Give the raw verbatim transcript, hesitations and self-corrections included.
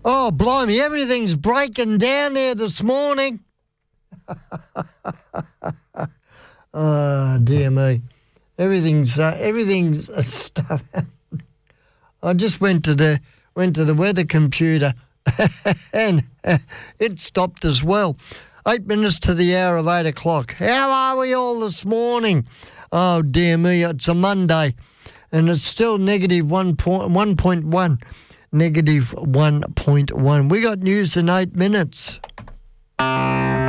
Oh, blimey, everything's breaking down there this morning. Oh, dear me. Everything's uh, everything's uh, stuff. I just went to the went to the weather computer and uh, it stopped as well. Eight minutes to the hour of eight o'clock. How are we all this morning? Oh, dear me, it's a Monday and it's still negative one point one point one. Negative one point one. We got news in eight minutes.